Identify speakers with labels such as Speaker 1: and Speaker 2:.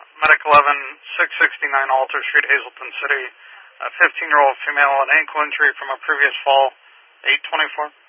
Speaker 1: Medic 11, 669 Alter Street, Hazleton City. A 15-year-old female, an ankle injury from a previous fall, 824.